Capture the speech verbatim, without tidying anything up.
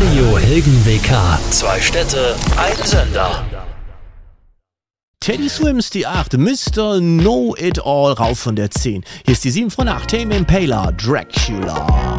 Radio Hilgen W K. Zwei Städte, ein Sender. Teddy Swims, die acht, Mister Know It All, rauf von der zehn. Hier ist die sieben von acht, Tame Impala, Dracula.